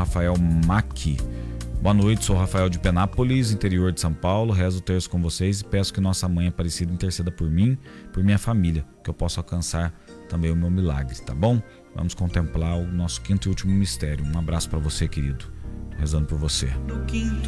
Rafael Maqui. Boa noite, sou Rafael de Penápolis, interior de São Paulo. Rezo o terço com vocês e peço que Nossa Mãe Aparecida interceda por mim, por minha família, que eu possa alcançar também o meu milagre, tá bom? Vamos contemplar o nosso quinto e último mistério. Um abraço para você, querido. Rezando por você.